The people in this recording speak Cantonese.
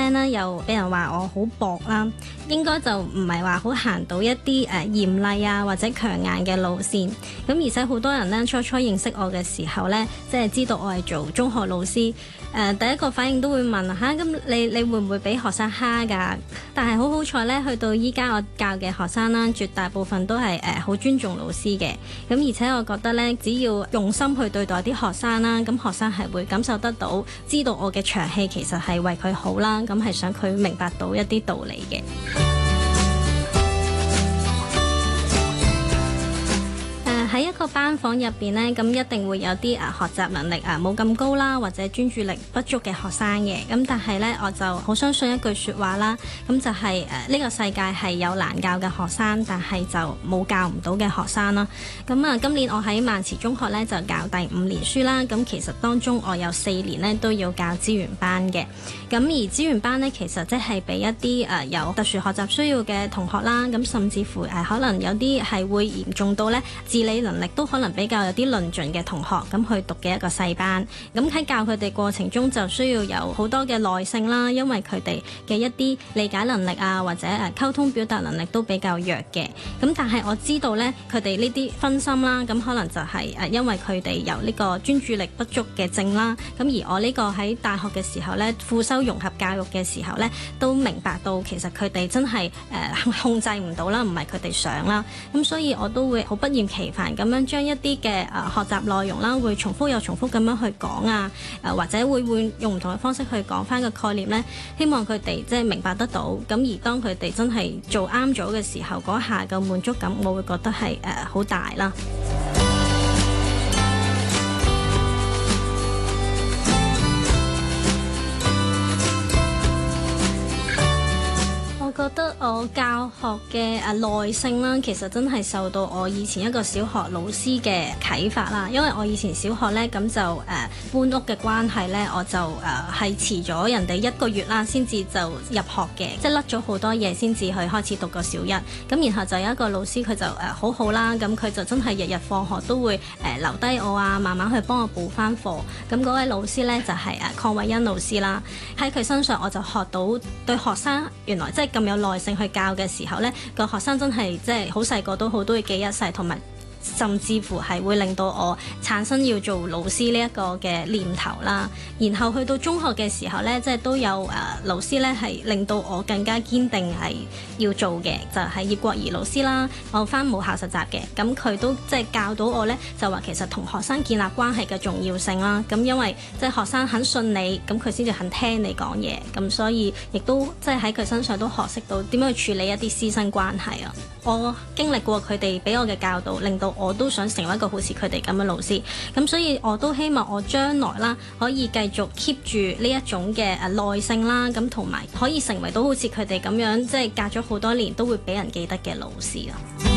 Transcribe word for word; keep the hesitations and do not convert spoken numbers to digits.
聲啦，又俾人話我好薄啦，應該就唔係話好行到一啲誒嚴厲啊或者強硬嘅路線。咁而且好多人咧初初認識我嘅時候咧，即係知道我係做中學老師，誒、呃、第一個反應都會問吓，咁、啊、你你會唔會俾學生蝦㗎？但係好好彩咧，去到依家我教嘅學生啦，絕大部分都係誒好尊重老師嘅。咁而且我覺得咧，只要用心去對待啲學生啦，咁學生係會感受得到，知道我嘅長氣其實係為佢好啦，咁係想佢明白到一啲道理嘅。喺一個班房入邊呢，咁一定會有啲啊學習能力啊冇咁高啦，或者專注力不足嘅學生嘅。咁但係呢，我就好相信一句説話啦，咁就係誒呢個世界係有難教嘅學生，但係就冇教唔到嘅學生啦。咁啊，今年我喺萬慈中學呢，就教第五年書啦。咁其實當中我有四年呢都要教資源班嘅。咁而資源班呢，其實即係俾一啲誒有特殊學習需要嘅同學啦。咁甚至乎誒可能有啲係會嚴重到呢自理能力都可能比較有啲論盡嘅同學咁去讀嘅一個細班。咁喺教佢哋過程中就需要有好多嘅耐性啦，因為佢哋嘅一啲理解能力啊或者誒溝通表達能力都比較弱嘅。咁但係我知道呢，佢哋呢啲分心啦，咁可能就係誒因為佢哋有呢個專注力不足嘅症啦。咁而我呢個喺大學嘅時候呢，副修融合教育嘅時候呢，都明白到其實佢哋真係誒、呃、控制唔到啦，唔係佢哋想啦。咁所以我都會好不厭其煩咁樣將一啲嘅誒學習內容啦，會重複又重複咁樣去講啊，誒、呃、或者會會用唔同嘅方式去講翻個概念呢，希望佢哋即係明白得到。咁而當佢哋真係做啱咗嘅時候，嗰下嘅滿足感，我會覺得係誒好大啦。我覺得我教學嘅誒耐性啦，其實真係受到我以前一個小學老師嘅啟發啦。因為我以前小學呢，咁就誒、呃、搬屋嘅關係呢，我就誒係遲咗人哋一個月啦，先至就入學嘅，即係甩咗好多嘢先至去開始讀個小一。咁然後就有一個老師佢就誒、呃、好好啦，咁佢就真係日日放學都會誒、呃、留低我啊，慢慢去幫我補翻課。咁嗰位老師呢，就係、是、誒鄺慧欣老師啦。喺佢身上我就學到對學生原來即係咁有耐性去教嘅時候呢，個學生真係即係好細個都好，都會記一世，同埋甚至乎係會令到我產生要做老師呢一個嘅念頭啦。然後去到中學嘅時候呢，即係都有誒、呃、老師呢係令到我更加堅定係要做嘅，就係、是、葉國儀老師啦。我返母校實習嘅，咁佢都即係教到我呢，就話其實同學生建立關係嘅重要性啦。咁因為即係學生肯信你，咁佢先至肯聽你講嘢。咁所以亦都即係喺佢身上都學識到點樣去處理一啲師生關係啊。我經歷過佢哋俾我嘅教導，令到我都想成為一個好似佢哋咁嘅老師。咁所以我都希望我將來啦可以繼續 keep 住呢一種嘅誒耐性啦，咁同埋可以成為到好似佢哋咁樣，即係隔咗好多年都會俾人記得嘅老師啊。